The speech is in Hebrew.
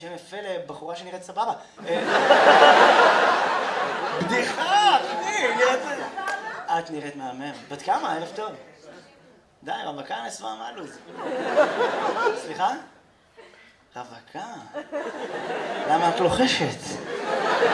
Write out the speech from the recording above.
שם יפה לבחורה שנראית סבבה. בדיחה, אחי, את נראית מהמם. בת כמה? ערב טוב. די, רווקה נסווה מהלוז. סליחה? רווקה? למה את לוחשת?